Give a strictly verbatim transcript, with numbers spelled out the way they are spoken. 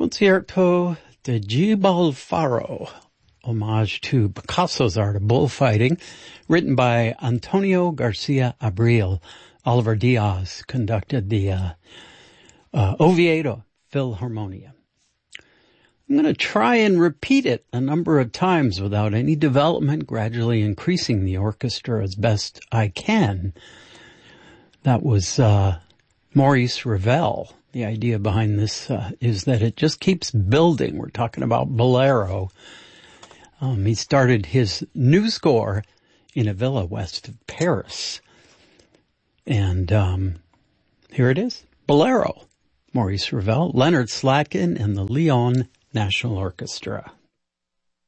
Concierto de Jibal Faro, homage to Picasso's art of bullfighting, written by Antonio Garcia Abril. Oliver Diaz conducted the uh, uh, Oviedo Philharmonia. I'm going to try and repeat it a number of times without any development, gradually increasing the orchestra as best I can. That was uh, Maurice Ravel. The idea behind this uh, is that it just keeps building. We're talking about Bolero. Um, he started his new score in a villa west of Paris. And um, here it is, Bolero, Maurice Ravel, Leonard Slatkin, and the Lyon National Orchestra.